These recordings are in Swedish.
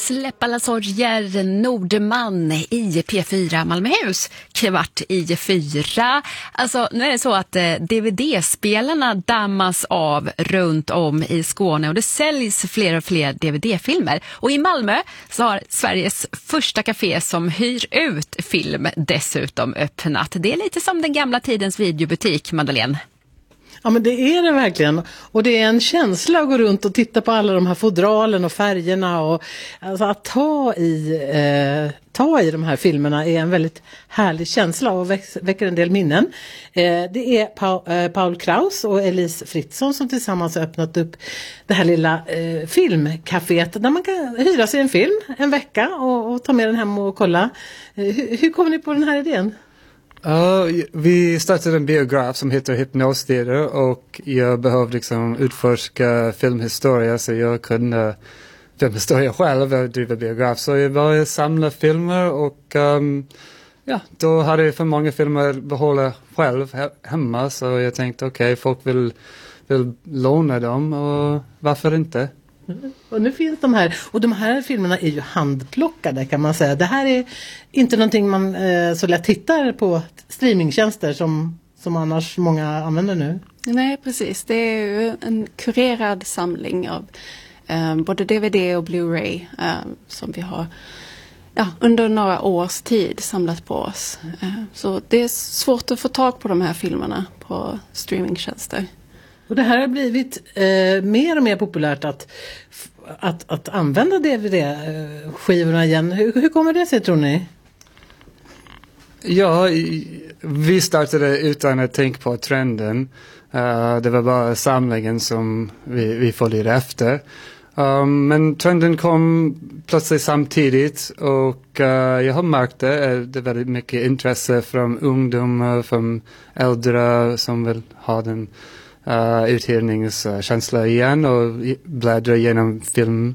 Släpp alla sorger, Nordeman i P4 Malmöhus, 3:15. Alltså nu är det så att DVD-spelarna dammas av runt om i Skåne och det säljs fler och fler DVD-filmer. Och i Malmö så har Sveriges första café som hyr ut film dessutom öppnat. Det är lite som den gamla tidens videobutik, Madeleine. Ja, men det är det verkligen. Och det är en känsla att gå runt och titta på alla de här fodralen och färgerna. Och, alltså, att ta i de här filmerna är en väldigt härlig känsla och väcker en del minnen. Det är Paul Kraus och Elise Fritzson som tillsammans har öppnat upp det här lilla filmcaféet där man kan hyra sig en film en vecka och ta med den hem och kolla. Hur kom ni på den här idén? Vi startade en biograf som heter Hypnostheater och jag behövde liksom utforska filmhistoria så jag kunde filmhistoria själv och driva biograf. Så jag började samla filmer och då hade jag för många filmer behålla själv hemma så jag tänkte okej, folk vill låna dem och varför inte? Och nu finns de här, och de här filmerna är ju handplockade kan man säga. Det här är inte någonting man så lätt hittar på streamingtjänster som annars många använder nu. Nej, precis. Det är ju en kurerad samling av både DVD och Blu-ray som vi har under några års tid samlat på oss. Så det är svårt att få tag på de här filmerna på streamingtjänster. Och det här har blivit mer och mer populärt att använda DVD-skivorna igen. Hur kommer det sig tror ni? Ja, vi startade utan att tänka på trenden. Det var bara samlingen som vi följde efter. Men trenden kom plötsligt samtidigt och jag har märkt det är väldigt mycket intresse från ungdomar, från äldre som vill ha den uthyrningskänsla igen och bläddra igenom film.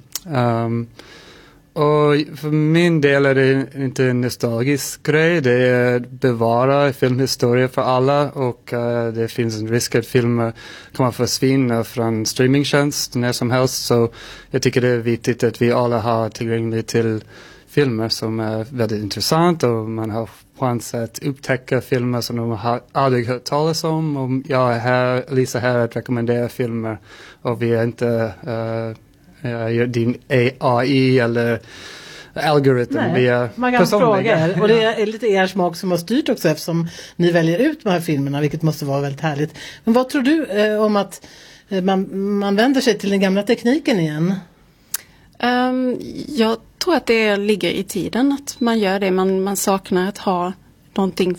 Och för min del är det inte en nostalgisk grej. Det är bevara filmhistoria för alla och det finns en risk att filmer kommer att försvinna från streamingtjänst när som helst. Så jag tycker det är viktigt att vi alla har tillgång till filmer som är väldigt intressant och man har chans att upptäcka filmer som de har aldrig hört talas om. Och jag är här, Lisa här att rekommendera filmer och vi är inte din AI eller algoritm. Nej, man kan fråga och det är lite er smak som har styrt också eftersom ni väljer ut de här filmerna vilket måste vara väldigt härligt. Men vad tror du om att man vänder sig till den gamla tekniken igen? Jag tror att det ligger i tiden att man gör det. Man saknar att ha någonting